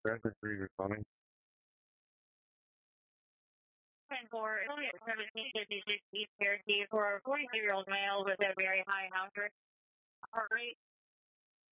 Transit 3 responding. 10-4, Italy 1756 East Cherokee for a 42-year-old male with a very high heart rate.